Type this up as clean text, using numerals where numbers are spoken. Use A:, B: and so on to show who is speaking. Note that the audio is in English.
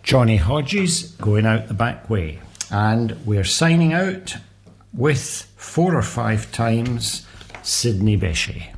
A: Johnny Hodges going out the back way. And we're signing out with 4 or 5 times Sidney Bechet.